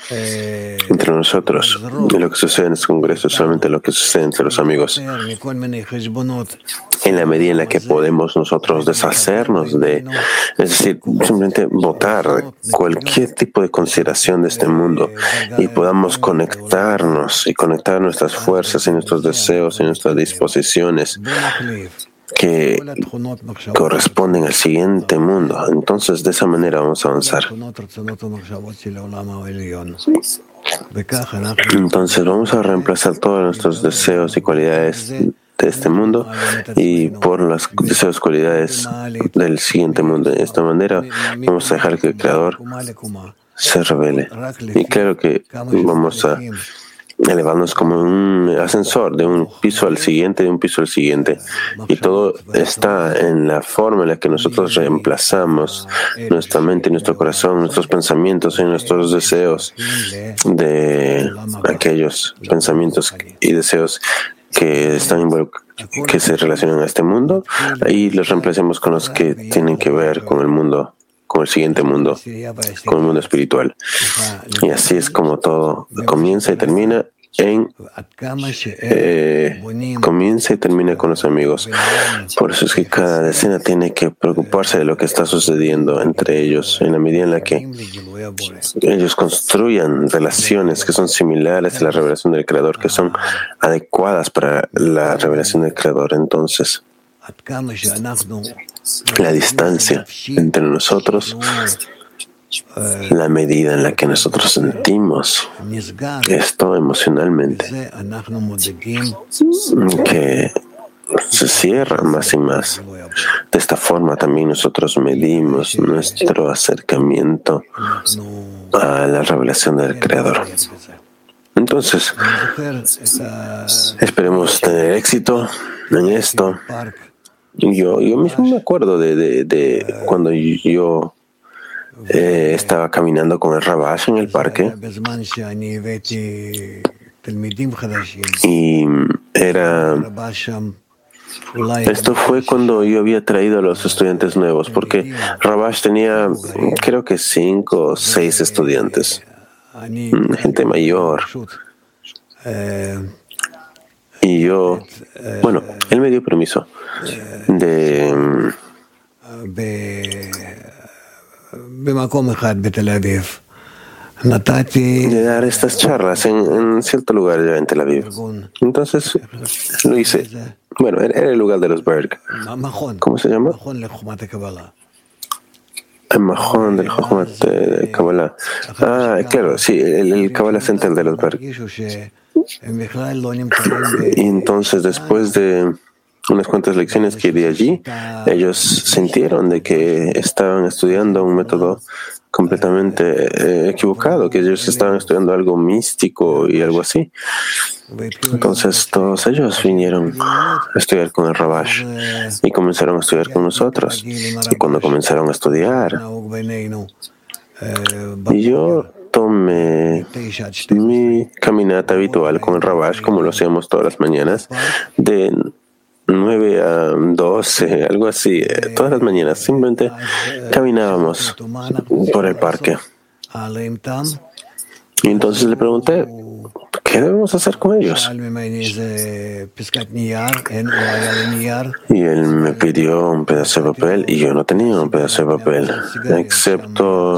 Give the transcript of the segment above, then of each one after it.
entre nosotros. Y lo que sucede en este congreso es solamente lo que sucede entre los amigos. En la medida en la que podemos nosotros deshacernos de, es decir, simplemente botar cualquier tipo de consideración de este mundo y podamos conectarnos y conectar nuestras fuerzas y nuestros deseos y nuestras disposiciones que corresponden al siguiente mundo. Entonces, de esa manera vamos a avanzar. Entonces, vamos a reemplazar todos nuestros deseos y cualidades de este mundo y por los deseos y cualidades del siguiente mundo. De esta manera, vamos a dejar que el Creador se revele. Y claro que vamos a elevarnos como un ascensor de un piso al siguiente, de un piso al siguiente. Y todo está en la forma en la que nosotros reemplazamos nuestra mente, nuestro corazón, nuestros pensamientos y nuestros deseos de aquellos pensamientos y deseos que que se relacionan a este mundo y los reemplacemos con los que tienen que ver con el mundo, con el siguiente mundo, con el mundo espiritual. Y así es como todo comienza y termina con los amigos. Por eso es que cada decena tiene que preocuparse de lo que está sucediendo entre ellos, en la medida en la que ellos construyan relaciones que son similares a la revelación del Creador, que son adecuadas para la revelación del Creador. Entonces, la distancia entre nosotros, la medida en la que nosotros sentimos esto emocionalmente, que se cierra más y más. De esta forma también nosotros medimos nuestro acercamiento a la revelación del Creador. Entonces, esperemos tener éxito en esto. Yo mismo me acuerdo de cuando yo estaba caminando con el Rabash en el parque y esto fue cuando yo había traído a los estudiantes nuevos, porque Rabash tenía creo que 5 o 6 estudiantes, gente mayor. Y yo, él me dio permiso de dar estas charlas en cierto lugar ya en Tel Aviv. Entonces lo hice. Era el lugar de los Berg. ¿Cómo se llama? El Mahón del Jochmat de Kabbalah. Claro, sí, el Kabbalah Center de los Berg. Y entonces, después de unas cuantas lecciones que di allí, ellos sintieron de que estaban estudiando un método completamente equivocado, que ellos estaban estudiando algo místico y algo así. Entonces todos ellos vinieron a estudiar con el Rabash y comenzaron a estudiar con nosotros. Y cuando comenzaron a estudiar, yo tomé mi caminata habitual con el Rabash, como lo hacíamos todas las mañanas, de 9 a 12, algo así, todas las mañanas. Simplemente caminábamos por el parque. Y entonces le pregunté, ¿qué debemos hacer con ellos? Y él me pidió un pedazo de papel y yo no tenía un pedazo de papel, excepto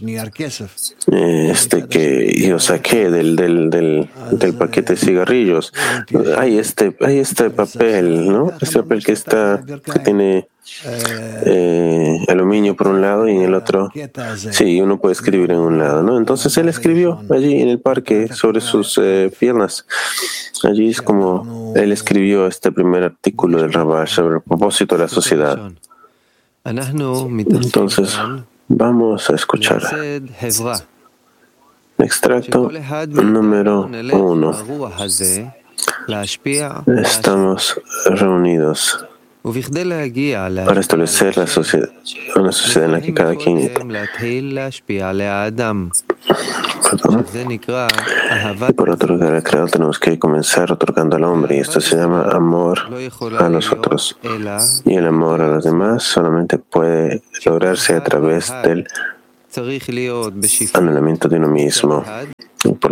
que yo saqué del paquete de cigarrillos. Hay este papel, ¿no? Este papel que tiene aluminio por un lado y en el otro, sí, uno puede escribir en un lado, ¿no? Entonces él escribió allí en el parque sobre sus piernas. Allí es como él escribió este primer artículo del Rabash sobre el propósito de la sociedad. Entonces, vamos a escuchar. Extracto número 1. Estamos reunidos para establecer una sociedad en la que cada quien y por otro lugar al Creador tenemos que comenzar otorgando al hombre, y esto se llama amor a los otros, y el amor a los demás solamente puede lograrse a través del anhelamiento de uno mismo.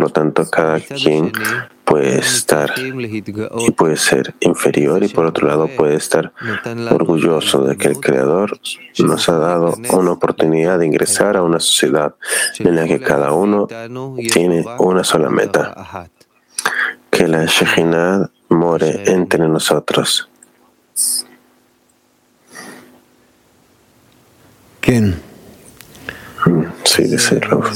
lo tanto, cada quien puede estar y puede ser inferior, y por otro lado puede estar orgulloso de que el Creador nos ha dado una oportunidad de ingresar a una sociedad en la que cada uno tiene una sola meta: que la Shejinah more entre nosotros. Sí, dice Rav.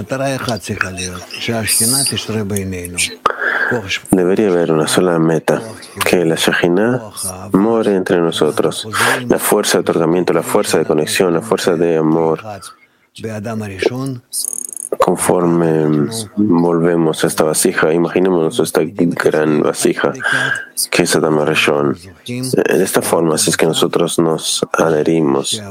Debería haber una sola meta: que la Shejinah more entre nosotros. La fuerza de otorgamiento, la fuerza de conexión, la fuerza de amor. Conforme volvemos a esta vasija, imaginémonos esta gran vasija que es Adam Rishon. De esta forma, si es que nosotros nos adherimos,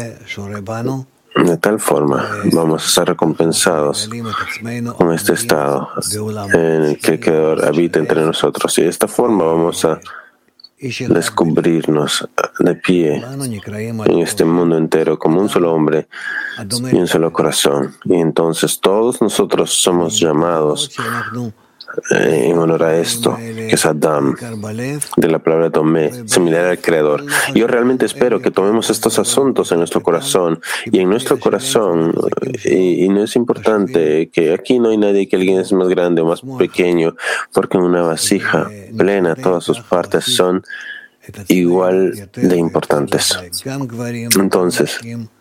de tal forma vamos a ser recompensados con este estado en el que el Creador habita entre nosotros, y de esta forma vamos a descubrirnos de pie en este mundo entero como un solo hombre y un solo corazón. Y entonces todos nosotros somos llamados en honor a esto, que es Adam, de la palabra Tomé, similar al Creador. Yo realmente espero que tomemos estos asuntos en nuestro corazón, y en nuestro corazón, y no es importante que aquí no hay nadie que alguien es más grande o más pequeño, porque en una vasija plena todas sus partes son igual de importantes. Entonces,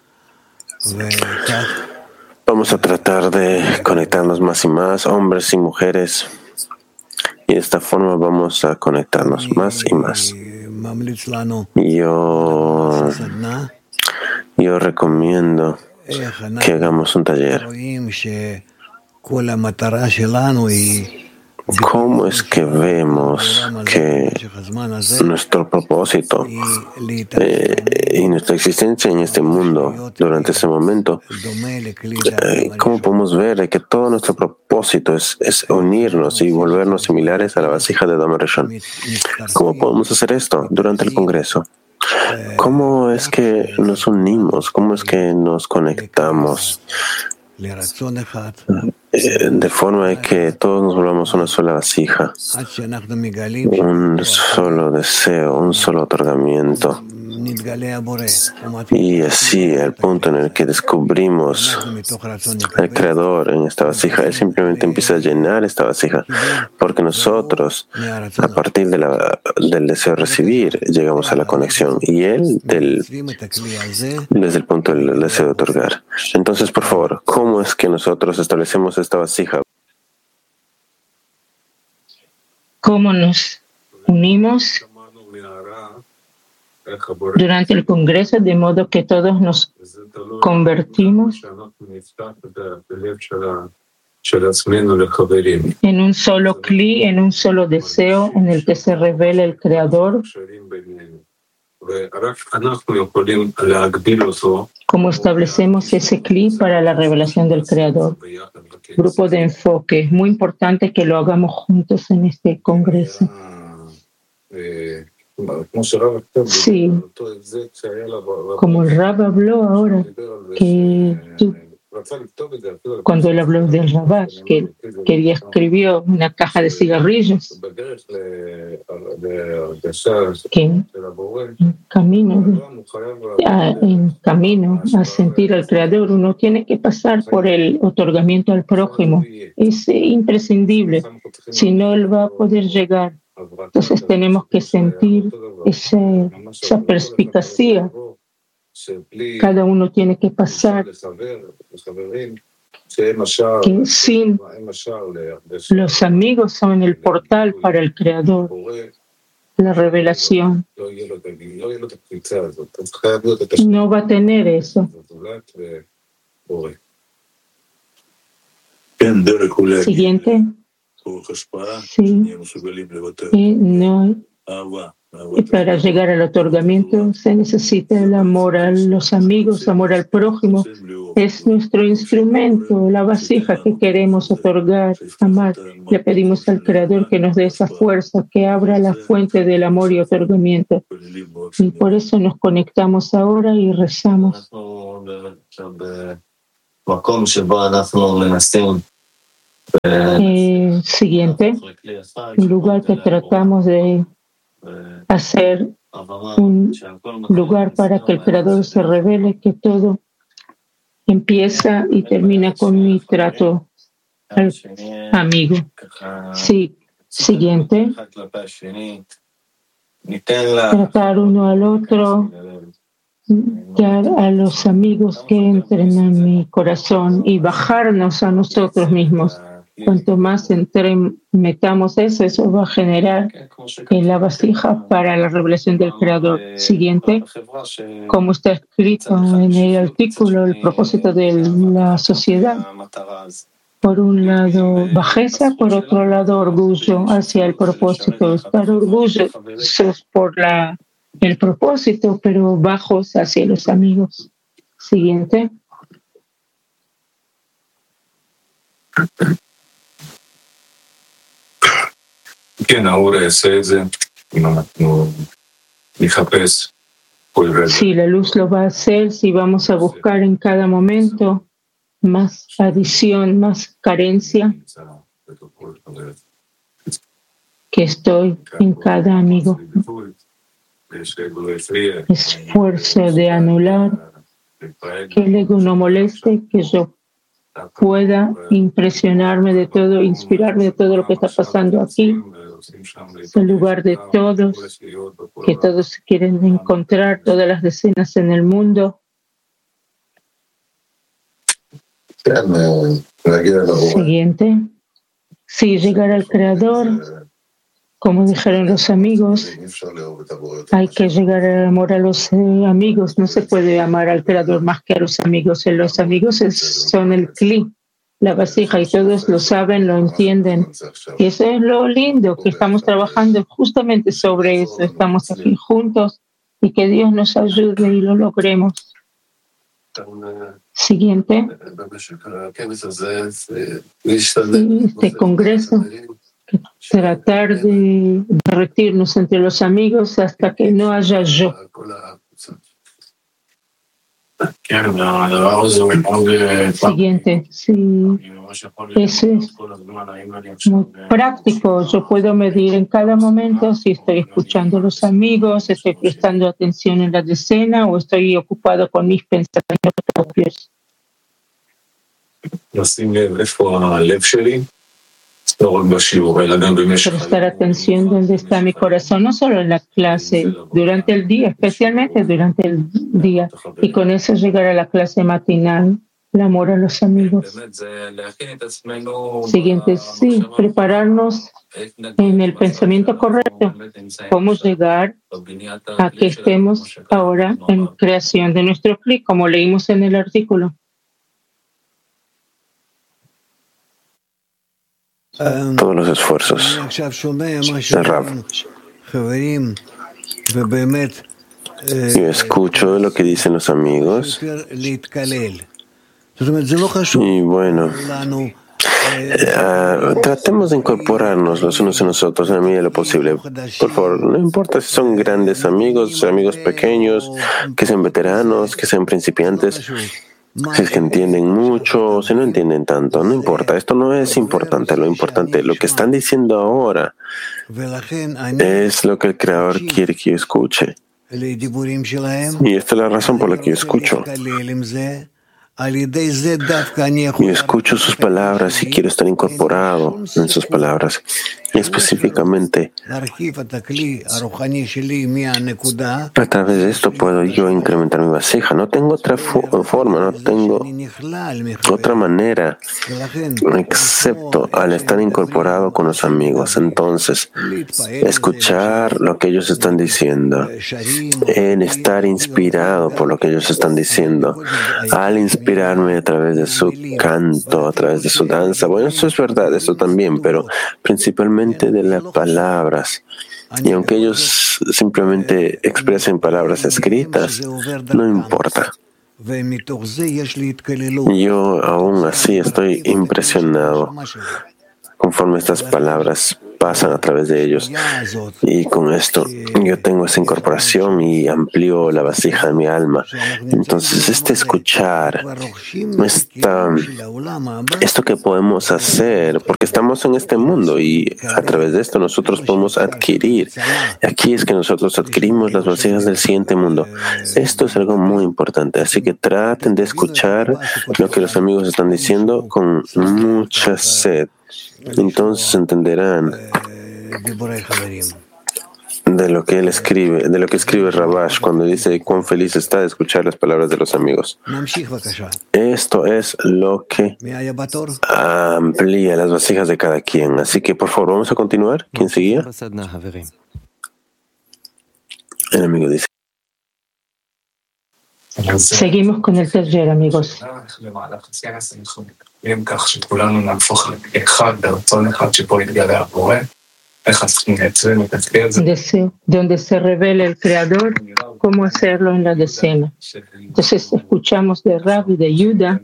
vamos a tratar de conectarnos más y más, hombres y mujeres, y de esta forma vamos a conectarnos más y más. Yo recomiendo que hagamos un taller. ¿Cómo es que vemos que nuestro propósito y nuestra existencia en este mundo durante ese momento, cómo podemos ver que todo nuestro propósito es unirnos y volvernos similares a la vasija de Adam Rishon? ¿Cómo podemos hacer esto durante el Congreso? ¿Cómo es que nos unimos? ¿Cómo es que nos conectamos? De forma que todos nos volvamos una sola vasija, un solo deseo, un solo otorgamiento. Y así, al punto en el que descubrimos al Creador en esta vasija, Él simplemente empieza a llenar esta vasija, porque nosotros, a partir del deseo de recibir, llegamos a la conexión, y Él desde el punto del deseo de otorgar. Entonces, por favor, ¿cómo es que nosotros establecemos esta vasija? ¿Cómo nos unimos durante el Congreso de modo que todos nos convertimos en un solo cli, en un solo deseo en el que se revela el Creador? ¿Cómo establecemos ese cli para la revelación del Creador? Grupo de enfoque. Es muy importante que lo hagamos juntos en este Congreso. Sí, como el Rab habló ahora, que cuando él habló del Rabash, que quería escribió una caja de cigarrillos, que en camino a sentir al Creador uno tiene que pasar por el otorgamiento al prójimo. Es imprescindible, si no él va a poder llegar. Entonces tenemos que sentir esa perspicacia. Cada uno tiene que pasar, que sin los amigos son el portal para el Creador, la revelación. No va a tener eso. Siguiente. Sí. Y no. Y para llegar al otorgamiento se necesita el amor a los amigos, amor al prójimo. Es nuestro instrumento, la vasija que queremos otorgar, amar. Le pedimos al Creador que nos dé esa fuerza, que abra la fuente del amor y otorgamiento. Y por eso nos conectamos ahora y rezamos. Siguiente, en lugar que tratamos de hacer un lugar para que el Creador se revele, que todo empieza y termina con mi trato al amigo. Sí, siguiente, tratar uno al otro, dar a los amigos que entren en mi corazón y bajarnos a nosotros mismos. Cuanto más metamos eso, eso va a generar la vasija para la revelación del Creador. Siguiente, como está escrito en el artículo, el propósito de la sociedad. Por un lado, bajeza, por otro lado, orgullo hacia el propósito. Estar orgullosos por el propósito, pero bajos hacia los amigos. Siguiente. Sí, la luz lo va a hacer si vamos a buscar en cada momento más adición, más carencia que estoy en cada amigo. Esfuerzo de anular que el ego no moleste, que yo pueda impresionarme de todo, inspirarme de todo lo que está pasando aquí. Es el lugar de todos, que todos quieren encontrar, todas las decenas en el mundo. Siguiente. Sí, llegar al Creador, como dijeron los amigos, hay que llegar al amor a los amigos. No se puede amar al Creador más que a los amigos. Los amigos son el cli, la vasija, y todos lo saben, lo entienden. Y eso es lo lindo, que estamos trabajando justamente sobre eso. Estamos aquí juntos y que Dios nos ayude y lo logremos. Siguiente. Este congreso, tratar de derretirnos entre los amigos hasta que no haya yo. Siguiente, sí, eso es muy práctico. Yo puedo medir en cada momento si estoy escuchando a los amigos, estoy prestando atención en la decena o estoy ocupado con mis pensamientos propios. Prestar atención donde está mi corazón, no solo en la clase, durante el día, especialmente durante el día, y con eso llegar a la clase matinal, el amor a los amigos. Siguiente, sí, prepararnos en el pensamiento correcto. Cómo llegar a que estemos ahora en creación de nuestro clic, como leímos en el artículo. Todos los esfuerzos. El Rav. Yo escucho lo que dicen los amigos y bueno, tratemos de incorporarnos los unos a nosotros en la medida de lo posible. Por favor, no importa si son grandes amigos, amigos pequeños, que sean veteranos, que sean principiantes. Si es que entienden mucho, si no entienden tanto, no importa, esto no es importante, lo que están diciendo ahora es lo que el Creador quiere que yo escuche. Y esta es la razón por la que yo escucho. Yo escucho sus palabras y quiero estar incorporado en sus palabras. Y específicamente, a través de esto puedo yo incrementar mi vasija. No tengo otra forma, no tengo otra manera, excepto al estar incorporado con los amigos. Entonces, escuchar lo que ellos están diciendo, en estar inspirado por lo que ellos están diciendo, al inspirarme a través de su canto, a través de su danza. Bueno, eso es verdad, eso también, pero principalmente de las palabras. Y aunque ellos simplemente expresen palabras escritas, no importa. Yo aún así estoy impresionado conforme estas palabras pasan a través de ellos. Y con esto yo tengo esa incorporación y amplío la vasija de mi alma. Entonces, escuchar, esto que podemos hacer, porque estamos en este mundo y a través de esto nosotros podemos adquirir. Aquí es que nosotros adquirimos las vasijas del siguiente mundo. Esto es algo muy importante, así que traten de escuchar lo que los amigos están diciendo con mucha sed. Entonces entenderán de lo que él escribe, de lo que escribe Rabash cuando dice cuán feliz está de escuchar las palabras de los amigos. Esto es lo que amplía las vasijas de cada quien. Así que por favor vamos a continuar. ¿Quién seguía? El amigo dice. Seguimos con el taller, amigos. Deseo, donde se revela el Creador, cómo hacerlo en la decena. Entonces escuchamos de Rabbi, de Yuda,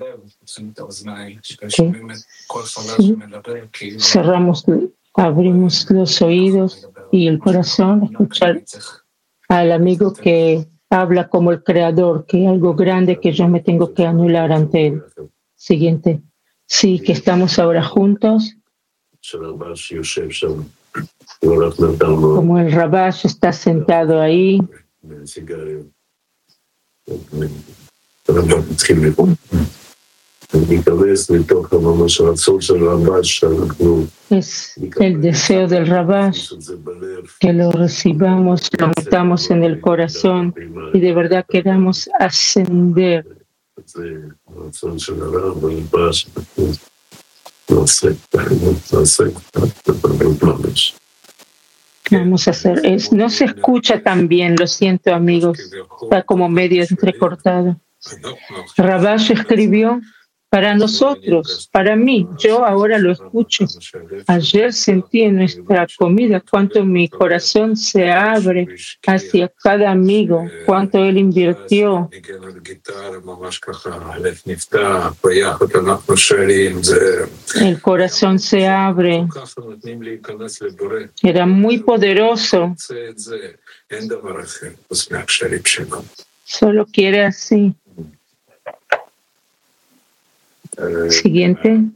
que cerramos, abrimos los oídos y el corazón, escuchar al amigo que habla como el Creador, que hay algo grande que yo me tengo que anular ante él. Siguiente. Sí, que estamos ahora juntos. Como el Rabash está sentado ahí. Es el deseo del Rabash que lo recibamos, lo metamos en el corazón y de verdad queramos ascender. Vamos a hacer es no se escucha tan bien, lo siento amigos, está como medio entrecortado. Rabash escribió para nosotros, para mí, yo ahora lo escucho. Ayer sentí en nuestra comida cuánto mi corazón se abre hacia cada amigo, cuánto él invirtió. El corazón se abre. Era muy poderoso. Solo quiere así. Siguiente.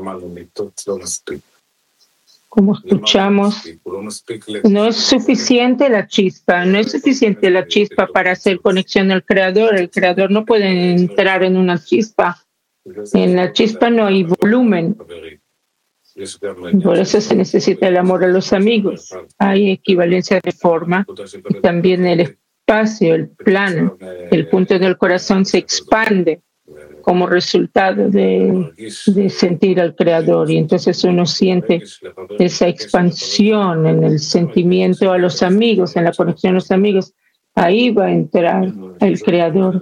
Como escuchamos, no es suficiente la chispa, no es suficiente la chispa para hacer conexión al Creador. El Creador no puede entrar en una chispa. En la chispa no hay volumen. Por eso se necesita el amor a los amigos. Hay equivalencia de forma y también el espacio, el plano, el punto del corazón se expande como resultado de sentir al Creador. Y entonces uno siente esa expansión en el sentimiento a los amigos, en la conexión a los amigos. Ahí va a entrar el Creador.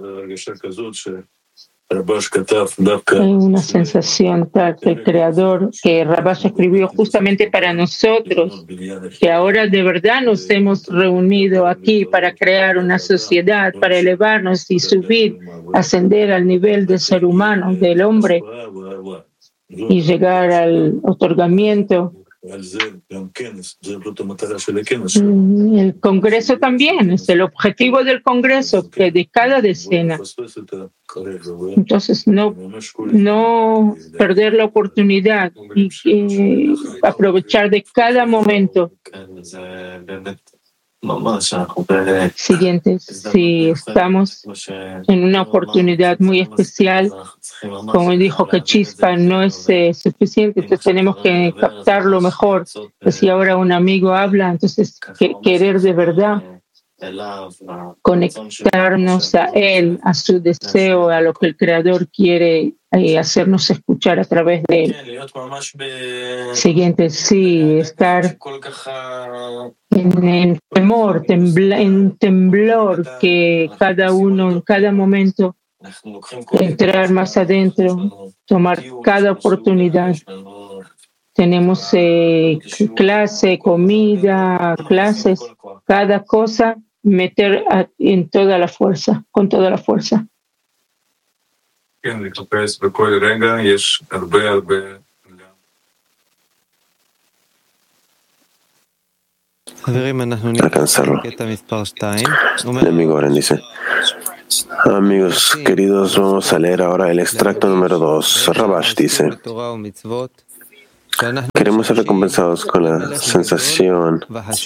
Hay una sensación tal que el Creador, que Rabash escribió justamente para nosotros, que ahora de verdad nos hemos reunido aquí para crear una sociedad, para elevarnos y subir, ascender al nivel de ser humano, del hombre, y llegar al otorgamiento. El Congreso también es el objetivo del Congreso, que de cada decena. Entonces, no perder la oportunidad y aprovechar de cada momento. Siguiente, si estamos en una oportunidad muy especial, como dijo que chispa no es suficiente, entonces tenemos que captarlo mejor. Pues si ahora un amigo habla, entonces querer de verdad conectarnos a él, a su deseo, a lo que el Creador quiere hacernos escuchar a través de él. Siguiente, sí, estar en temor, en temblor, que cada uno en cada momento entrar más adentro, tomar cada oportunidad. Tenemos clase, comida, clases, cada cosa, meter en toda la fuerza, con toda la fuerza. alcanzarlo. El amigo Oren dice: amigos queridos, vamos a leer ahora el extracto número 2. Rabash dice: queremos ser recompensados con la sensación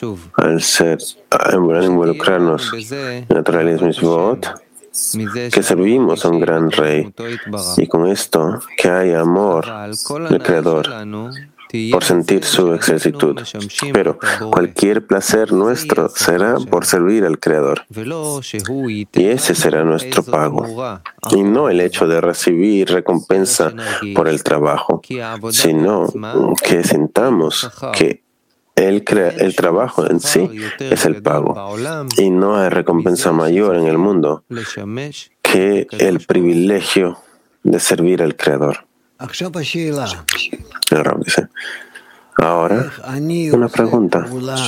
al involucrarnos en la Torah y las mitzvot, que servimos a un gran rey, y con esto que hay amor del Creador por sentir su exactitud. Pero cualquier placer nuestro será por servir al Creador, y ese será nuestro pago, y no el hecho de recibir recompensa por el trabajo, sino que sintamos que el trabajo en sí es el pago, y no hay recompensa mayor en el mundo que el privilegio de servir al Creador. El Rab dice: ahora, una pregunta.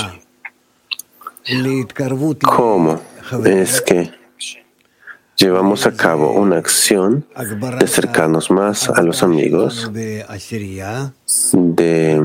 ¿Cómo es que llevamos a cabo una acción de acercarnos más a los amigos, de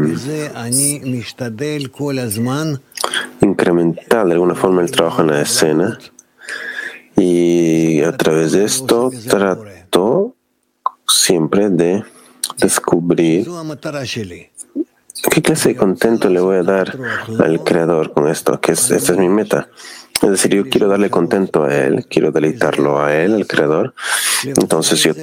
incrementar de alguna forma el trabajo en la escena, y a través de esto trato siempre de descubrir qué clase de contento le voy a dar al Creador con esto, que esta es mi meta? Es decir, yo quiero darle contento a Él, quiero deleitarlo a Él, al Creador. Entonces yo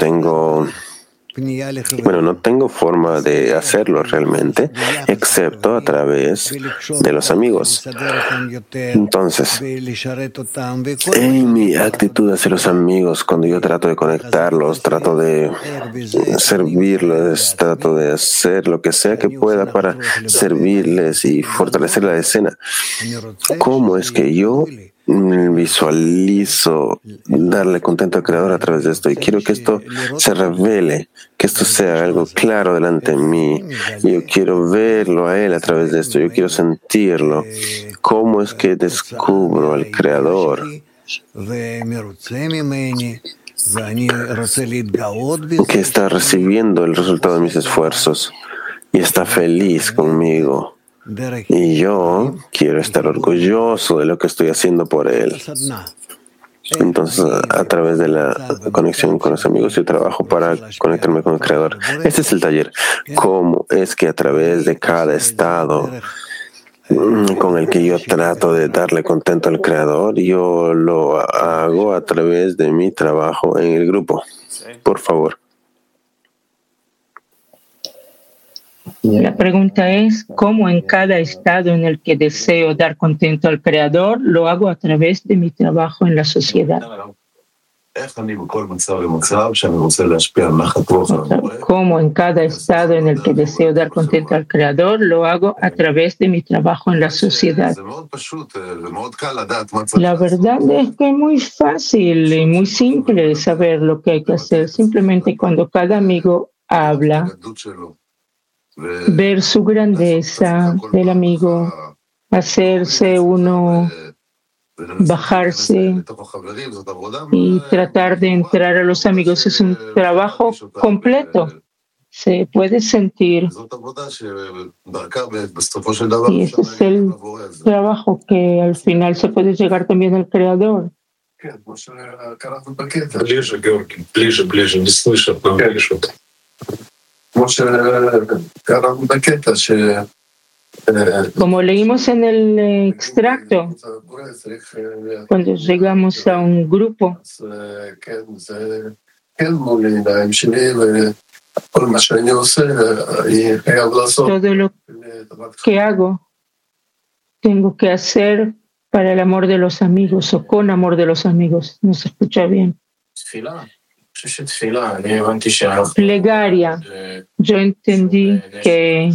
no tengo forma de hacerlo realmente, excepto a través de los amigos. Entonces, en mi actitud hacia los amigos, cuando yo trato de conectarlos, trato de servirles, trato de hacer lo que sea que pueda para servirles y fortalecer la escena, ¿cómo es que yo visualizo darle contento al Creador a través de esto? Y quiero que esto se revele, que esto sea algo claro delante de mí. Yo quiero verlo a Él a través de esto, yo quiero sentirlo. ¿Cómo es que descubro al Creador que está recibiendo el resultado de mis esfuerzos y está feliz conmigo? Y yo quiero estar orgulloso de lo que estoy haciendo por Él. Entonces, a través de la conexión con los amigos, yo trabajo para conectarme con el Creador. Este es el taller. ¿Cómo es que a través de cada estado con el que yo trato de darle contento al Creador, yo lo hago a través de mi trabajo en el grupo? Por favor. La pregunta es: ¿cómo en cada estado en el que deseo dar contento al Creador lo hago a través de mi trabajo en la sociedad? ¿Cómo en cada estado en el que deseo dar contento al Creador lo hago a través de mi trabajo en la sociedad? La verdad es que es muy fácil y muy simple saber lo que hay que hacer. Simplemente cuando cada amigo habla, ver su grandeza del amigo, hacerse uno, bajarse y tratar de entrar a los amigos. Es un trabajo completo. Se puede sentir. Y ese es el trabajo que al final se puede llegar también al Creador. Como leímos en el extracto, cuando llegamos a un grupo, todo lo que hago, tengo que hacer para el amor de los amigos o con amor de los amigos. ¿No se escucha bien? Plegaria. Yo entendí que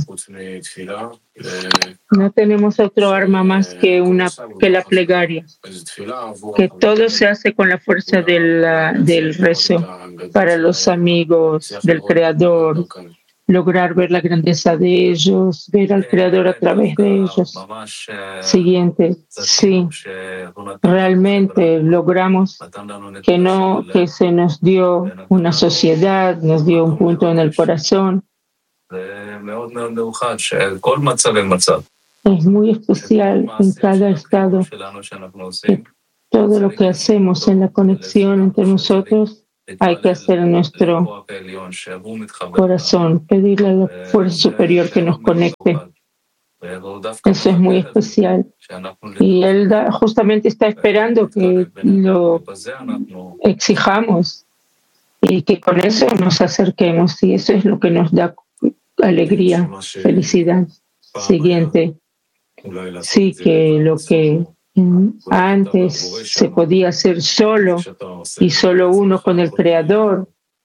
no tenemos otro arma más que la plegaria, que todo se hace con la fuerza del rezo para los amigos del Creador, lograr ver la grandeza de ellos, ver al Creador a través de ellos. Siguiente, sí, realmente logramos que se nos dio una sociedad, nos dio un punto en el corazón. Es muy especial en cada estado. Que todo lo que hacemos en la conexión entre nosotros hay que hacer en nuestro corazón, pedirle a la fuerza superior que nos conecte. Eso es muy especial. Y Él justamente está esperando que lo exijamos y que con eso nos acerquemos. Y eso es lo que nos da alegría, felicidad. Siguiente. Sí, que lo que antes se podía hacer solo y solo uno con el Creador,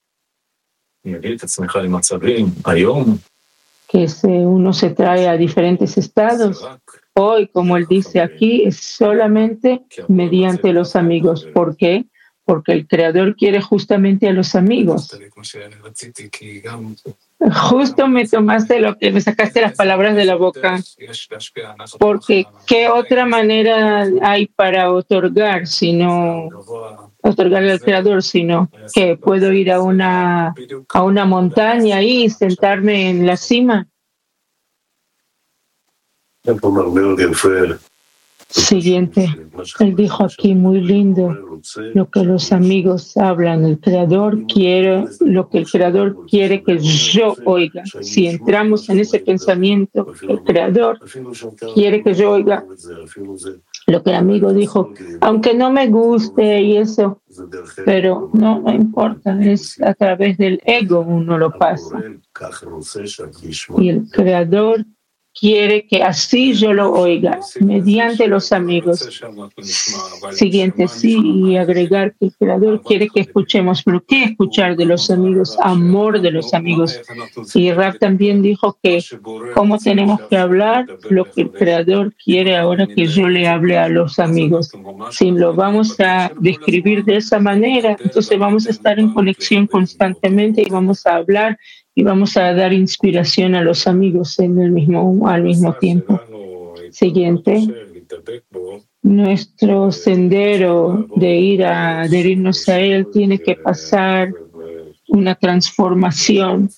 que uno se trae a diferentes estados. Hoy, como él dice aquí, es solamente mediante los amigos. ¿Por qué? Porque el Creador quiere justamente a los amigos. Justo me tomaste me sacaste las palabras de la boca. Porque ¿qué otra manera hay para otorgar, sino otorgarle al Creador, sino que puedo ir a una montaña y sentarme en la cima? Siguiente, él dijo aquí muy lindo lo que los amigos hablan. El Creador quiere lo que el Creador quiere que yo oiga. Si entramos en ese pensamiento, el Creador quiere que yo oiga lo que el amigo dijo, aunque no me guste y eso, pero no importa, es a través del ego uno lo pasa. Y el Creador quiere que así yo lo oiga, mediante los amigos. Siguiente, sí, y agregar que el Creador quiere que escuchemos. ¿Pero qué escuchar de los amigos? Amor de los amigos. Y Rav también dijo que cómo tenemos que hablar lo que el Creador quiere ahora que yo le hable a los amigos. Si lo vamos a describir de esa manera, entonces vamos a estar en conexión constantemente y vamos a hablar y vamos a dar inspiración a los amigos al mismo tiempo. Siguiente. Nuestro sendero de adherirnos a Él tiene que pasar una transformación,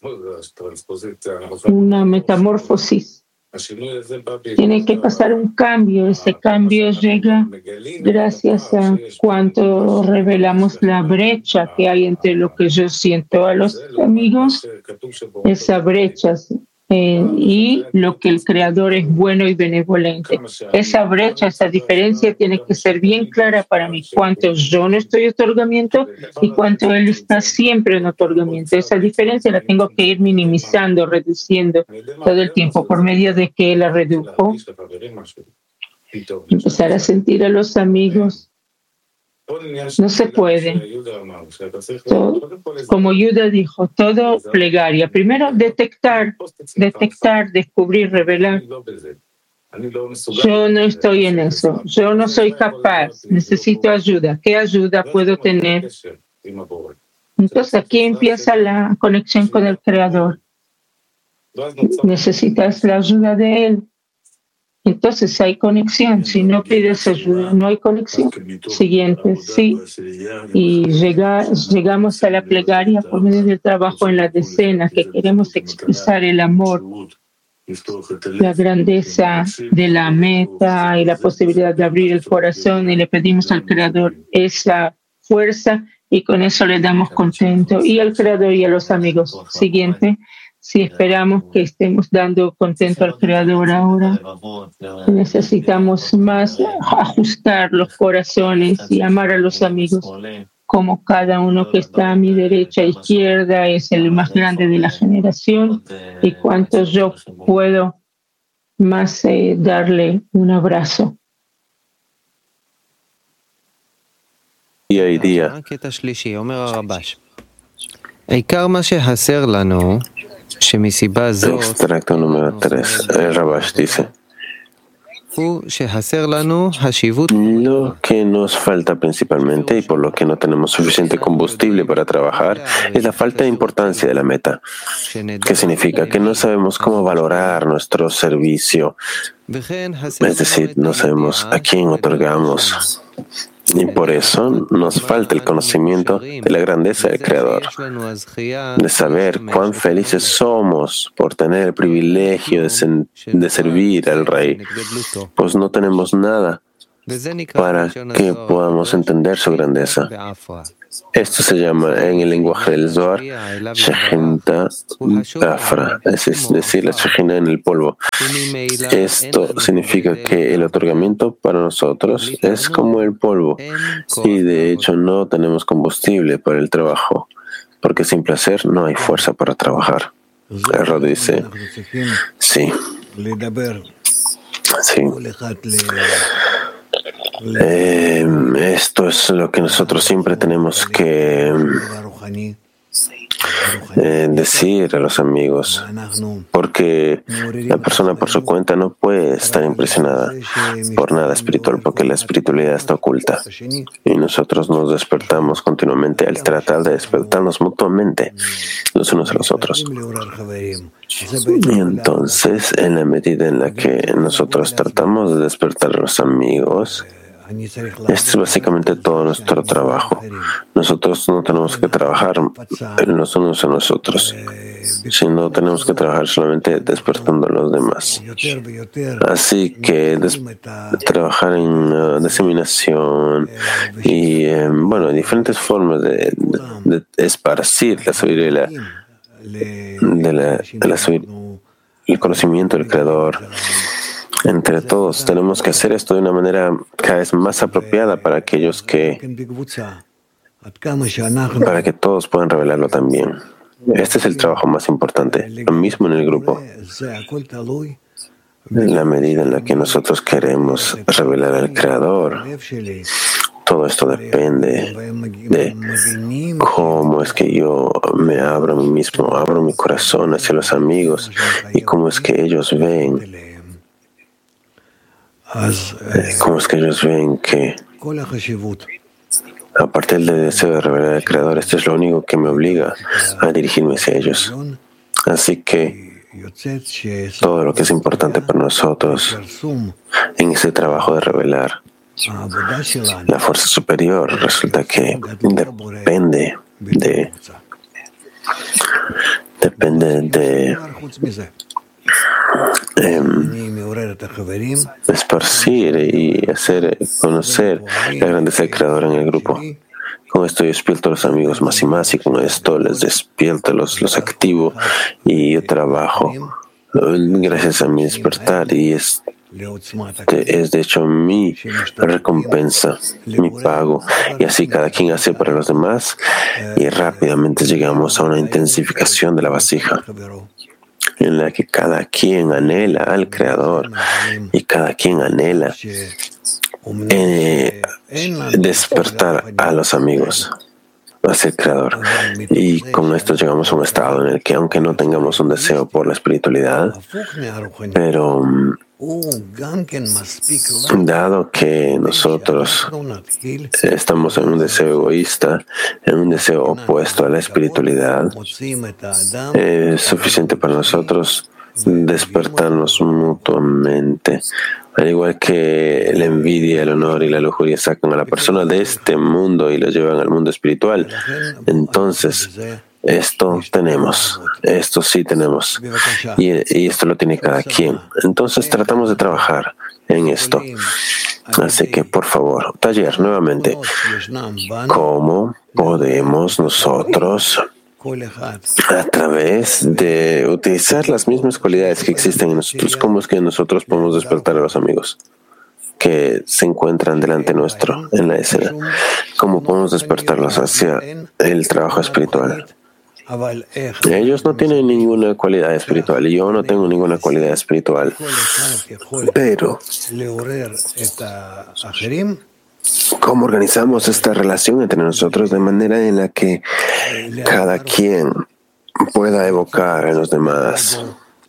una metamorfosis. Tiene que pasar un cambio. Ese cambio llega gracias a cuánto revelamos la brecha que hay entre lo que yo siento a los amigos, esa brecha, y lo que el Creador es bueno y benevolente. Esa brecha, esa diferencia tiene que ser bien clara para mí. Cuánto yo no estoy en otorgamiento y cuánto Él está siempre en otorgamiento. Esa diferencia la tengo que ir minimizando, reduciendo todo el tiempo por medio de que Él la redujo. Empezar a sentir a los amigos. No se puede. Como Yuda dijo, todo plegaria. Primero, detectar, descubrir, revelar. Yo no estoy en eso. Yo no soy capaz. Necesito ayuda. ¿Qué ayuda puedo tener? Entonces aquí empieza la conexión con el Creador. Necesitas la ayuda de Él. Entonces hay conexión. Si no pides ayuda, no hay conexión. Siguiente, sí. Y llegamos a la plegaria por medio del trabajo en la decena, que queremos expresar el amor, la grandeza de la meta y la posibilidad de abrir el corazón, y le pedimos al Creador esa fuerza y con eso le damos contento y al Creador y a los amigos. Siguiente. Si esperamos que estemos dando contento al Creador ahora, necesitamos más ajustar los corazones y amar a los amigos, como cada uno que está a mi derecha e izquierda es el más grande de la generación, y cuánto yo puedo más darle un abrazo. Y hoy día, extracto número 3, el Rabash dice: lo que nos falta principalmente y por lo que no tenemos suficiente combustible para trabajar es la falta de importancia de la meta. ¿Qué significa? Que no sabemos cómo valorar nuestro servicio, es decir, no sabemos a quién otorgamos Y por eso nos falta el conocimiento de la grandeza del Creador, de saber cuán felices somos por tener el privilegio de servir al Rey, pues no tenemos nada para que podamos entender su grandeza. Esto se llama en el lenguaje del Zohar Shejinta Afra, es decir, la Shejina en el polvo. Esto significa que el otorgamiento para nosotros es como el polvo y de hecho no tenemos combustible para el trabajo, porque sin placer no hay fuerza para trabajar. Erro dice, sí. Sí. Esto es lo que nosotros siempre tenemos que decir a los amigos, porque la persona por su cuenta no puede estar impresionada por nada espiritual, porque la espiritualidad está oculta. Y nosotros nos despertamos continuamente al tratar de despertarnos mutuamente los unos a los otros. Y entonces, en la medida en la que nosotros tratamos de despertar a los amigos, este es básicamente todo nuestro trabajo. Nosotros no tenemos que trabajar los unos a nosotros, sino tenemos que trabajar solamente despertando a los demás. Así que trabajar en diseminación y, diferentes formas de esparcir la sabiduría, el conocimiento del Creador. Entre todos tenemos que hacer esto de una manera cada vez más apropiada para que todos puedan revelarlo también. Este es el trabajo más importante, lo mismo en el grupo. En la medida en la que nosotros queremos revelar al Creador, todo esto depende de cómo es que yo me abro a mí mismo, abro mi corazón hacia los amigos y cómo es que ellos ven. ¿Cómo es que ellos ven que, aparte del deseo de revelar al Creador, esto es lo único que me obliga a dirigirme hacia ellos? Así que todo lo que es importante para nosotros en ese trabajo de revelar la fuerza superior resulta que depende de esparcir y hacer conocer la grandeza del Creador en el grupo. Con esto yo despierto a los amigos más y con esto les despierto, los activo y yo trabajo gracias a mi despertar y es de hecho mi recompensa, mi pago, y así cada quien hace para los demás y rápidamente llegamos a una intensificación de la vasija en la que cada quien anhela al Creador y cada quien anhela despertar a los amigos hacia el Creador. Y con esto llegamos a un estado en el que, aunque no tengamos un deseo por la espiritualidad, pero dado que nosotros estamos en un deseo egoísta, en un deseo opuesto a la espiritualidad, es suficiente para nosotros despertarnos mutuamente. Al igual que la envidia, el honor y la lujuria sacan a la persona de este mundo y la llevan al mundo espiritual, entonces esto sí tenemos, y esto lo tiene cada quien. Entonces tratamos de trabajar en esto. Así que, por favor, taller nuevamente. ¿Cómo podemos nosotros, a través de utilizar las mismas cualidades que existen en nosotros, cómo es que nosotros podemos despertar a los amigos que se encuentran delante nuestro en la escena? ¿Cómo podemos despertarlos hacia el trabajo espiritual? Ellos no tienen ninguna cualidad espiritual y yo no tengo ninguna cualidad espiritual. Pero ¿cómo organizamos esta relación entre nosotros de manera en la que cada quien pueda evocar a los demás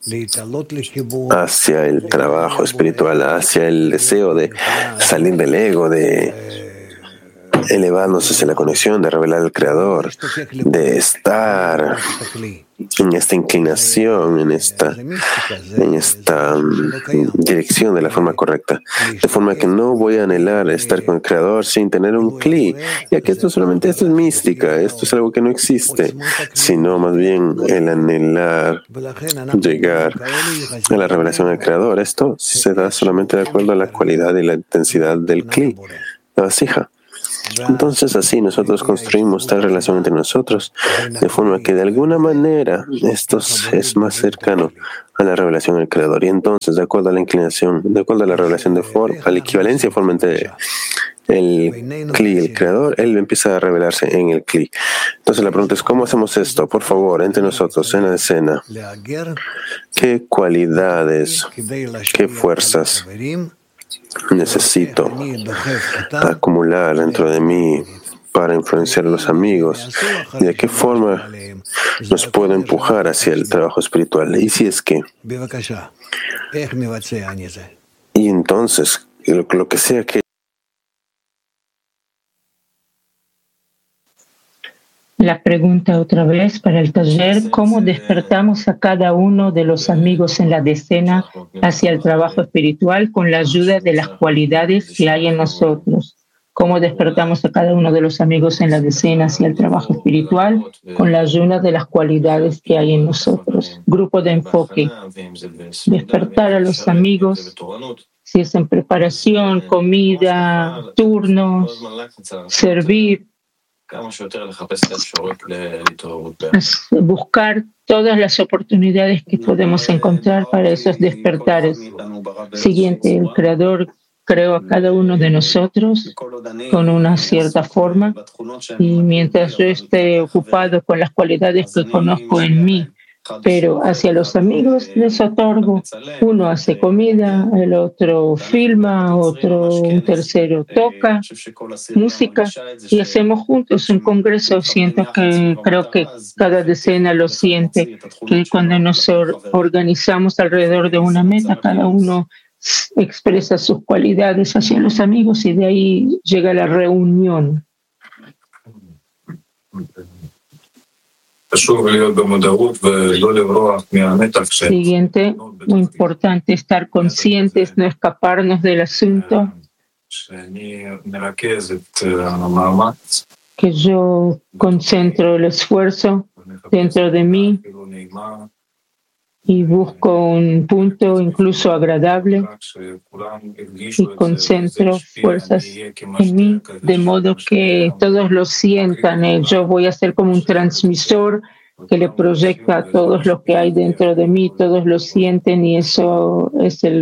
hacia el trabajo espiritual, hacia el deseo de salir del ego, de elevarnos hacia la conexión, de revelar al Creador, de estar en esta inclinación, en esta dirección de la forma correcta, de forma que no voy a anhelar estar con el Creador sin tener un cli, ya que esto es mística, esto es algo que no existe, sino más bien el anhelar llegar a la revelación del Creador. Esto se da solamente de acuerdo a la cualidad y la intensidad del cli, la vasija. Entonces así nosotros construimos tal relación entre nosotros, de forma que de alguna manera esto es más cercano a la revelación del Creador. Y entonces, de acuerdo a la inclinación, de acuerdo a la revelación de forma, a la equivalencia de forma entre el Kli y el Creador, Él empieza a revelarse en el Kli. Entonces la pregunta es, ¿cómo hacemos esto? Por favor, entre nosotros, en la escena, ¿qué cualidades, qué fuerzas necesito acumular dentro de mí para influenciar a los amigos? ¿Y de qué forma nos puedo empujar hacia el trabajo espiritual? Y si es que... Y entonces, lo que sea que... La pregunta otra vez para el taller: ¿cómo despertamos a cada uno de los amigos en la decena hacia el trabajo espiritual con la ayuda de las cualidades que hay en nosotros? ¿Cómo despertamos a cada uno de los amigos en la decena hacia el trabajo espiritual con la ayuda de las cualidades que hay en nosotros? Grupo de enfoque. Despertar a los amigos, si es en preparación, comida, turnos, servir. Buscar todas las oportunidades que podemos encontrar para esos despertares. Siguiente, el Creador creó a cada uno de nosotros con una cierta forma, y mientras yo esté ocupado con las cualidades que conozco en mí, pero hacia los amigos les otorgo. Uno hace comida, el otro filma, un tercero toca música, y hacemos juntos un congreso. Creo que cada decena lo siente, que cuando nos organizamos alrededor de una meta, cada uno expresa sus cualidades hacia los amigos y de ahí llega la reunión. Siguiente, muy importante estar conscientes, no escaparnos del asunto. Que yo concentro el esfuerzo dentro de mí y busco un punto incluso agradable y concentro fuerzas en mí, de modo que todos lo sientan. Yo voy a ser como un transmisor que le proyecta a todos lo que hay dentro de mí, todos lo sienten, y eso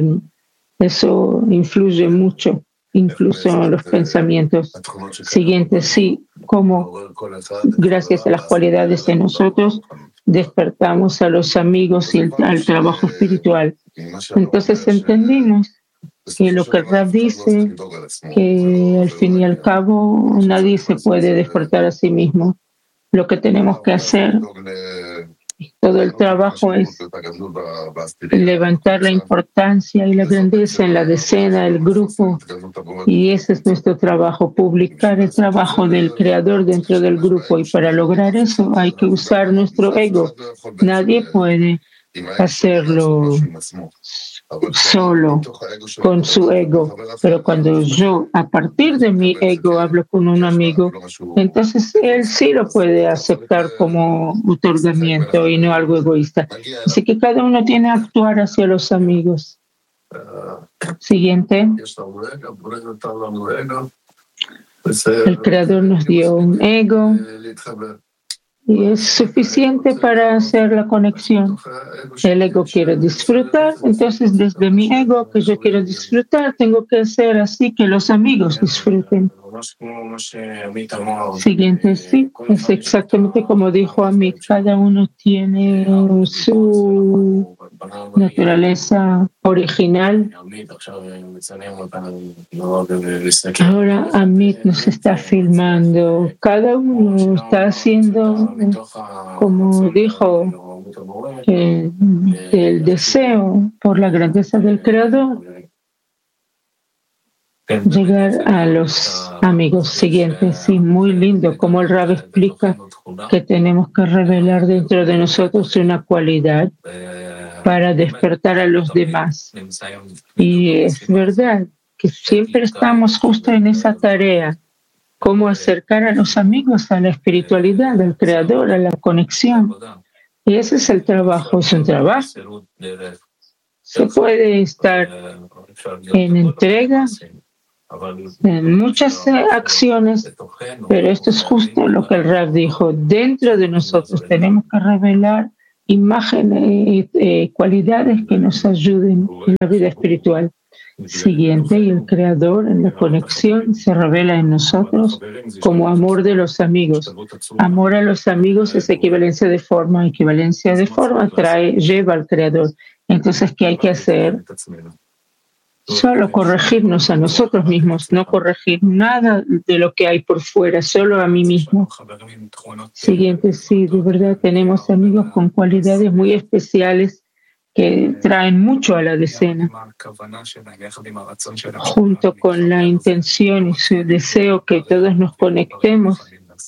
influye mucho, incluso en los pensamientos. Siguiente, sí, como gracias a las cualidades de nosotros despertamos a los amigos y al trabajo espiritual. Entonces entendimos que lo que Rab dice, que al fin y al cabo nadie se puede despertar a sí mismo. Lo que tenemos que hacer, todo el trabajo, es levantar la importancia y la grandeza en la decena, el grupo, y ese es nuestro trabajo, publicar el trabajo del Creador dentro del grupo, y para lograr eso hay que usar nuestro ego. Nadie puede hacerlo solo con su ego, pero cuando yo a partir de mi ego hablo con un amigo, entonces él sí lo puede aceptar como otorgamiento y no algo egoísta. Así que cada uno tiene que actuar hacia los amigos. Siguiente. El Creador nos dio un ego y es suficiente para hacer la conexión. El ego quiere disfrutar, entonces desde mi ego que yo quiero disfrutar, tengo que hacer así que los amigos disfruten. Siguiente, sí, es exactamente como dijo Amit, cada uno tiene su naturaleza original. Ahora Amit nos está filmando, cada uno está haciendo, como dijo, el deseo por la grandeza del Creador. llegar a los amigos siguientes. Sí, muy lindo, como el Rab explica que tenemos que revelar dentro de nosotros una cualidad para despertar a los demás. Y es verdad que siempre estamos justo en esa tarea, cómo acercar a los amigos a la espiritualidad, al Creador, a la conexión. Y ese es el trabajo, es un trabajo. Se puede estar en entrega, en muchas acciones, pero esto es justo lo que el Rab dijo. Dentro de nosotros tenemos que revelar imágenes, cualidades que nos ayuden en la vida espiritual. Siguiente, y el Creador en la conexión se revela en nosotros como amor de los amigos. Amor a los amigos es equivalencia de forma. Equivalencia de forma lleva al Creador. Entonces, ¿qué hay que hacer? Solo corregirnos a nosotros mismos, no corregir nada de lo que hay por fuera, solo a mí mismo. Siguiente, sí, de verdad tenemos amigos con cualidades muy especiales que traen mucho a la decena. Junto con la intención y su deseo que todos nos conectemos,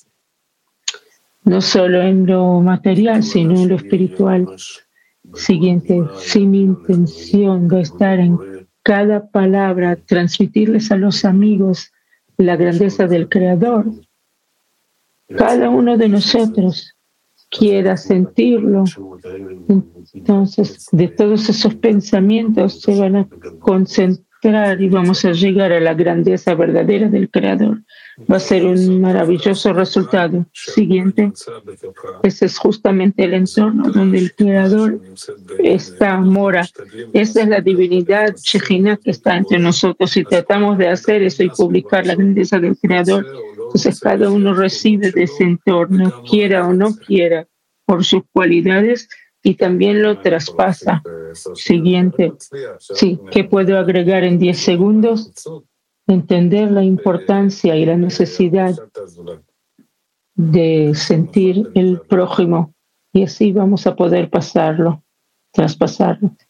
no solo en lo material, sino en lo espiritual. Siguiente, si mi intención va a estar en cada palabra, transmitirles a los amigos la grandeza del Creador, cada uno de nosotros quiera sentirlo, entonces de todos esos pensamientos se van a concentrar y vamos a llegar a la grandeza verdadera del Creador. Va a ser un maravilloso resultado. Siguiente, ese es justamente el entorno donde el Creador mora. Esa es la divinidad Shejina que está entre nosotros. Si tratamos de hacer eso y publicar la grandeza del Creador, entonces cada uno recibe de ese entorno, quiera o no quiera, por sus cualidades y también lo traspasa. Siguiente, sí, ¿qué puedo agregar en 10 segundos? Entender la importancia y la necesidad de sentir el prójimo y así vamos a poder traspasarlo.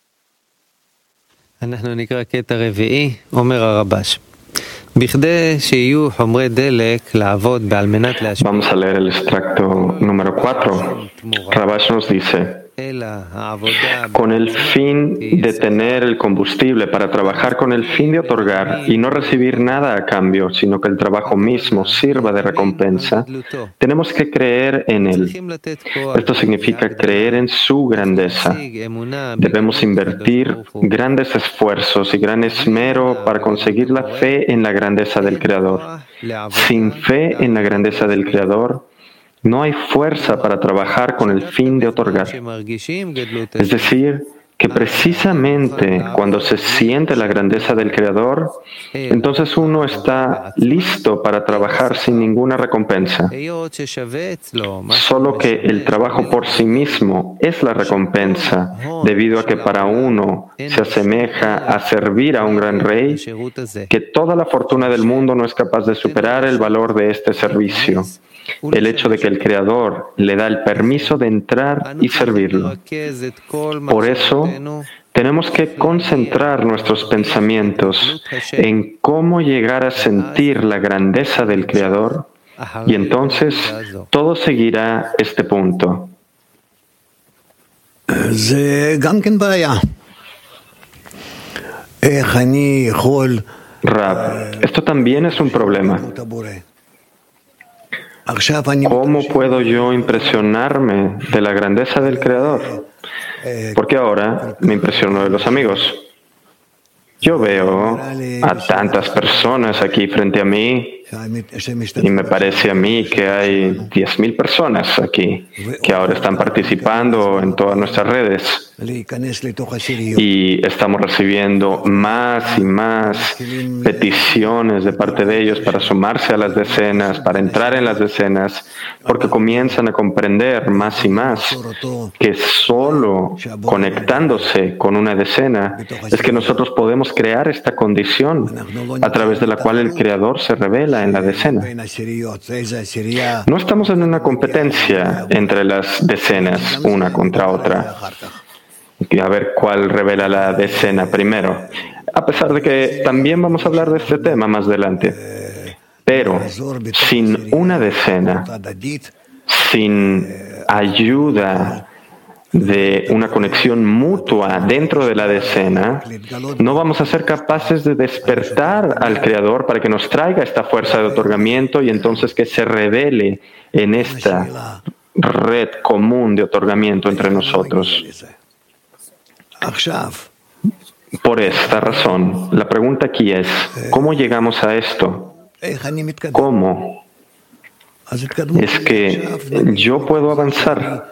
Vamos a leer el extracto número 4. Rabash nos dice: con el fin de tener el combustible para trabajar con el fin de otorgar y no recibir nada a cambio, sino que el trabajo mismo sirva de recompensa, tenemos que creer en él. Esto significa creer en su grandeza. Debemos invertir grandes esfuerzos y gran esmero para conseguir la fe en la grandeza del Creador. Sin fe en la grandeza del Creador, no hay fuerza para trabajar con el fin de otorgar. Es decir, que precisamente cuando se siente la grandeza del Creador, entonces uno está listo para trabajar sin ninguna recompensa. Solo que el trabajo por sí mismo es la recompensa, debido a que para uno se asemeja a servir a un gran rey, que toda la fortuna del mundo no es capaz de superar el valor de este servicio. El hecho de que el Creador le da el permiso de entrar y servirlo. Por eso, tenemos que concentrar nuestros pensamientos en cómo llegar a sentir la grandeza del Creador y entonces todo seguirá este punto. Rab, esto también es un problema. ¿Cómo puedo yo impresionarme de la grandeza del Creador? Porque ahora me impresiono de los amigos. Yo veo a tantas personas aquí frente a mí y me parece a mí que hay 10.000 personas aquí que ahora están participando en todas nuestras redes. Y estamos recibiendo más y más peticiones de parte de ellos para sumarse a las decenas, para entrar en las decenas, porque comienzan a comprender más y más que solo conectándose con una decena es que nosotros podemos crear esta condición a través de la cual el Creador se revela en la decena. No estamos en una competencia entre las decenas, una contra otra. A ver cuál revela la decena primero. a pesar de que también vamos a hablar de este tema más adelante. Pero sin una decena, sin ayuda de una conexión mutua dentro de la decena, no vamos a ser capaces de despertar al Creador para que nos traiga esta fuerza de otorgamiento y entonces que se revele en esta red común de otorgamiento entre nosotros. Por esta razón, la pregunta aquí es, ¿cómo llegamos a esto? ¿Cómo? Es que yo puedo avanzar.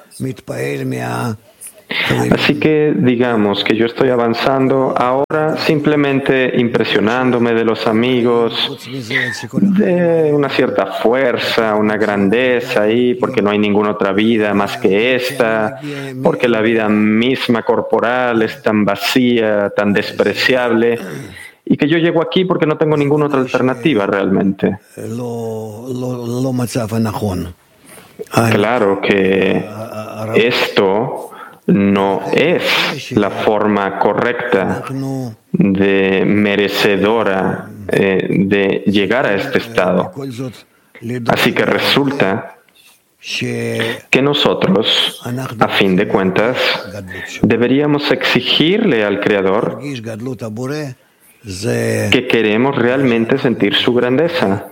Así que digamos que yo estoy avanzando ahora simplemente impresionándome de los amigos, de una cierta fuerza, una grandeza ahí, porque no hay ninguna otra vida más que esta, porque la vida misma corporal es tan vacía, tan despreciable, y que yo llego aquí porque no tengo ninguna otra alternativa realmente. Claro que esto no es la forma correcta de merecedora de llegar a este estado. Así que resulta que nosotros, a fin de cuentas, deberíamos exigirle al Creador que queremos realmente sentir su grandeza.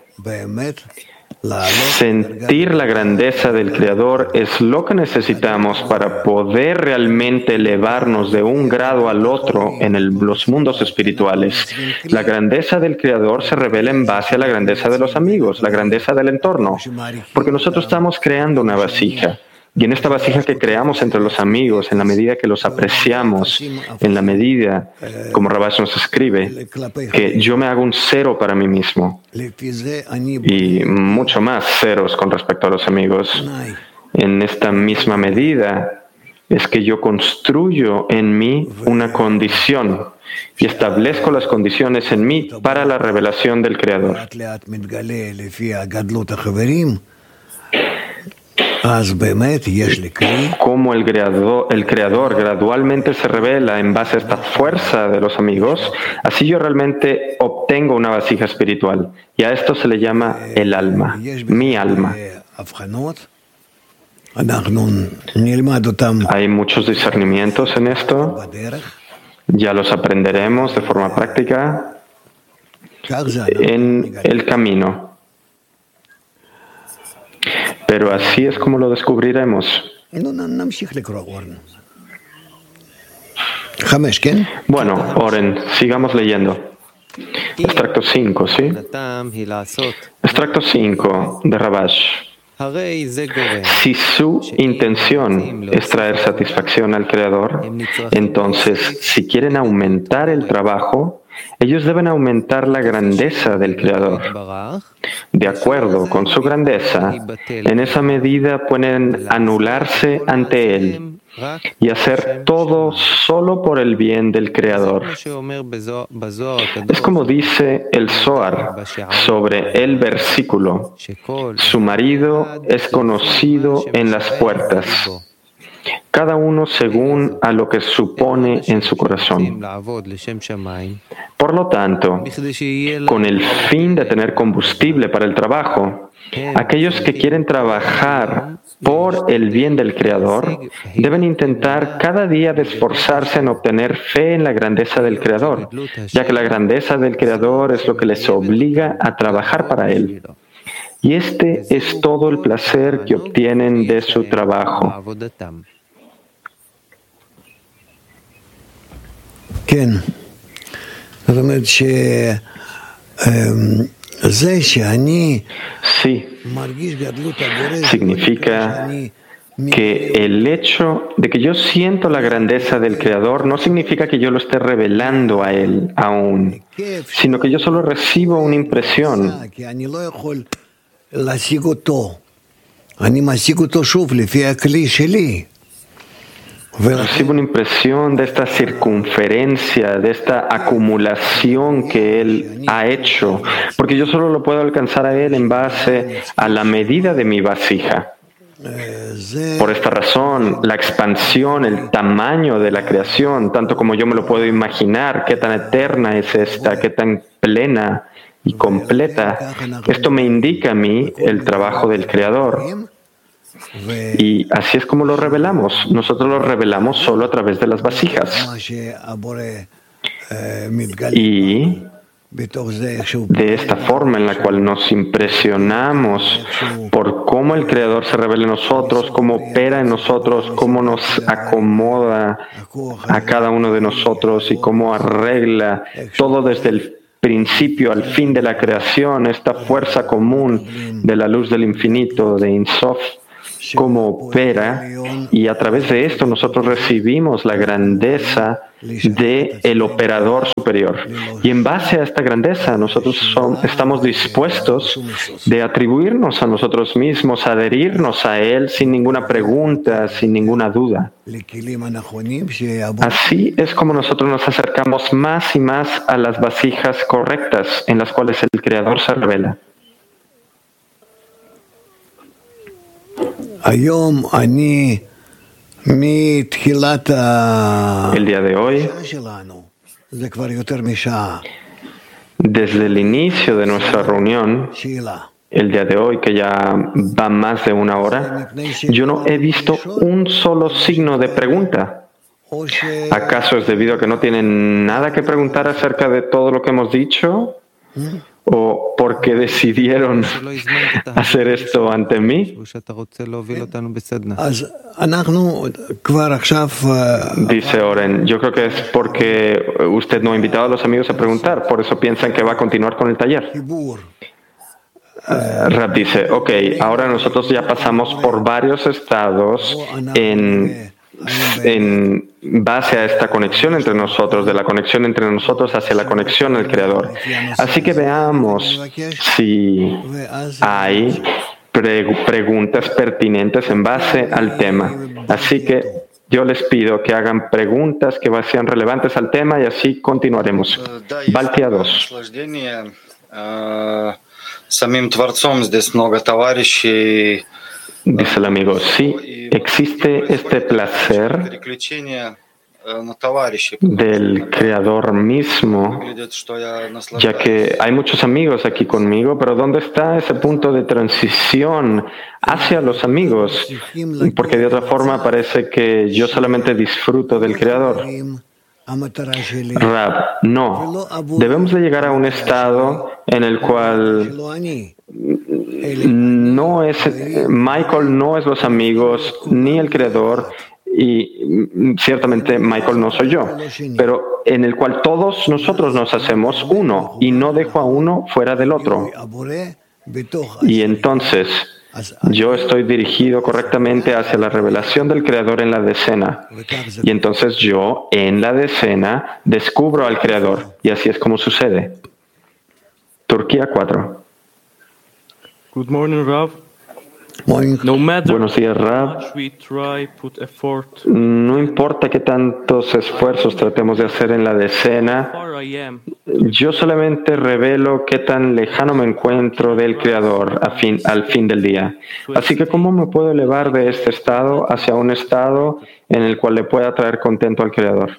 Sentir la grandeza del Creador es lo que necesitamos para poder realmente elevarnos de un grado al otro en los mundos espirituales. La grandeza del Creador se revela en base a la grandeza de los amigos, la grandeza del entorno, porque nosotros estamos creando una vasija. Y en esta vasija que creamos entre los amigos, en la medida que los apreciamos, en la medida, como Rabash nos escribe, que yo me hago un cero para mí mismo y mucho más ceros con respecto a los amigos, en esta misma medida es que yo construyo en mí una condición y establezco las condiciones en mí para la revelación del Creador. Como el creador gradualmente se revela en base a esta fuerza de los amigos, así yo realmente obtengo una vasija espiritual. Y a esto se le llama el alma, mi alma. Hay muchos discernimientos en esto. Ya los aprenderemos de forma práctica en el camino. Pero así es como lo descubriremos. Bueno, Oren, sigamos leyendo. Extracto 5, ¿sí? Extracto 5 de Rabash. Si su intención es traer satisfacción al Creador, entonces, si quieren aumentar el trabajo, ellos deben aumentar la grandeza del Creador. De acuerdo con su grandeza, en esa medida pueden anularse ante Él y hacer todo solo por el bien del Creador. Es como dice el Zohar sobre el versículo: su marido es conocido en las puertas, cada uno según a lo que supone en su corazón. Por lo tanto, con el fin de tener combustible para el trabajo, aquellos que quieren trabajar por el bien del Creador deben intentar cada día de esforzarse en obtener fe en la grandeza del Creador, ya que la grandeza del Creador es lo que les obliga a trabajar para Él. Y este es todo el placer que obtienen de su trabajo. Sí, significa que el hecho de que yo siento la grandeza del Creador no significa que yo lo esté revelando a Él aún, sino que yo solo recibo una impresión. Recibo una impresión de esta circunferencia, de esta acumulación que Él ha hecho, porque yo solo lo puedo alcanzar a Él en base a la medida de mi vasija. Por esta razón, la expansión, el tamaño de la creación, tanto como yo me lo puedo imaginar, qué tan eterna es esta, qué tan plena y completa, esto me indica a mí el trabajo del Creador. Y así es como lo revelamos. Nosotros lo revelamos solo a través de las vasijas. Y de esta forma en la cual nos impresionamos por cómo el Creador se revela en nosotros, cómo opera en nosotros, cómo nos acomoda a cada uno de nosotros y cómo arregla todo desde el principio al fin de la creación, esta fuerza común de la luz del infinito, de Ein Sof, cómo opera, y a través de esto nosotros recibimos la grandeza del operador superior. Y en base a esta grandeza nosotros estamos dispuestos de atribuirnos a nosotros mismos, adherirnos a Él sin ninguna pregunta, sin ninguna duda. Así es como nosotros nos acercamos más y más a las vasijas correctas en las cuales el Creador se revela. El día de hoy, desde el inicio de nuestra reunión, el día de hoy, que ya va más de una hora, yo no he visto un solo signo de pregunta. ¿Acaso es debido a que no tienen nada que preguntar acerca de todo lo que hemos dicho? ¿O porque decidieron hacer esto ante mí? Dice Oren, yo creo que es porque usted no ha invitado a los amigos a preguntar, por eso piensan que va a continuar con el taller. Rab dice, ok, ahora nosotros ya pasamos por varios estados en base a esta conexión entre nosotros, de la conexión entre nosotros hacia la conexión al Creador. Así que veamos si hay preguntas pertinentes en base al tema. Así que yo les pido que hagan preguntas que sean relevantes al tema y así continuaremos. Baltia 2. Dice el amigo, sí, existe este placer del Creador mismo, ya que hay muchos amigos aquí conmigo, pero ¿dónde está ese punto de transición hacia los amigos? Porque de otra forma parece que yo solamente disfruto del Creador. Rab, no. Debemos de llegar a un estado en el cual Michael no es los amigos, ni el Creador, y ciertamente Michael no soy yo, pero en el cual todos nosotros nos hacemos uno, y no dejo a uno fuera del otro. Y entonces yo estoy dirigido correctamente hacia la revelación del Creador en la decena. Y entonces yo, en la decena, descubro al Creador. Y así es como sucede. Turquía 4. Good morning, Rav. Buenos días, Rav. No importa qué tantos esfuerzos tratemos de hacer en la decena, yo solamente revelo qué tan lejano me encuentro del Creador al fin del día. Así que, ¿cómo me puedo elevar de este estado hacia un estado en el cual le pueda traer contento al Creador?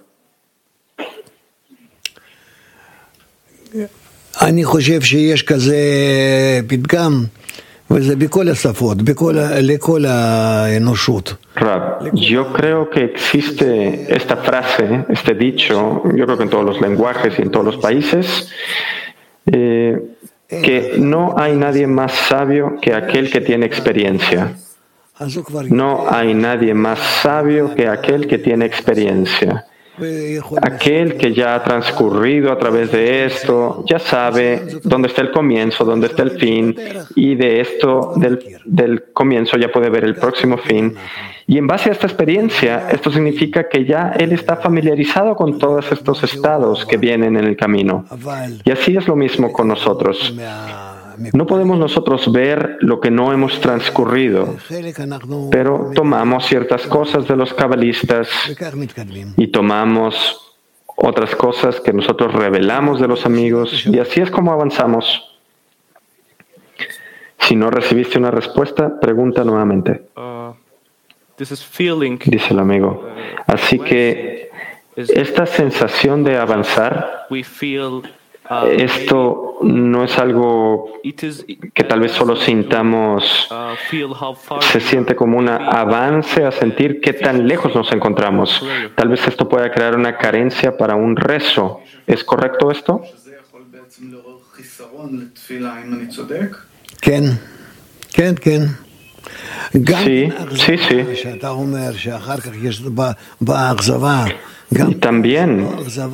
Rab, yo creo que existe esta frase, este dicho, yo creo que en todos los lenguajes y en todos los países, que no hay nadie más sabio que aquel que tiene experiencia. No hay nadie más sabio que aquel que tiene experiencia. Aquel que ya ha transcurrido a través de esto, ya sabe dónde está el comienzo, dónde está el fin, y de esto, del comienzo, ya puede ver el próximo fin. Y en base a esta experiencia, esto significa que ya él está familiarizado con todos estos estados que vienen en el camino. Y así es lo mismo con nosotros. No podemos nosotros ver lo que no hemos transcurrido, pero tomamos ciertas cosas de los cabalistas y tomamos otras cosas que nosotros revelamos de los amigos, y así es como avanzamos. Si no recibiste una respuesta, pregunta nuevamente. Dice el amigo. Así que esta sensación de avanzar, esto no es algo que tal vez solo sintamos, se siente como un avance a sentir qué tan lejos nos encontramos. Tal vez esto pueda crear una carencia para un rezo. ¿Es correcto esto? Sí, sí, sí. También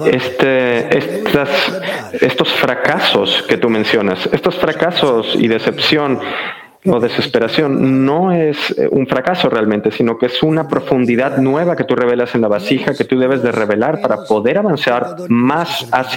estos fracasos que tú mencionas, estos fracasos y decepción o desesperación no es un fracaso realmente, sino que es una profundidad nueva que tú revelas en la vasija, que tú debes de revelar para poder avanzar más hacia